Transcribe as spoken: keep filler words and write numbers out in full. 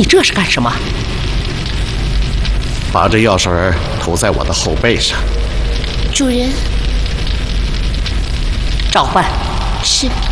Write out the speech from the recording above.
你这是干什么？ 把这药水涂在我的后背上。 主人， 召唤。 是。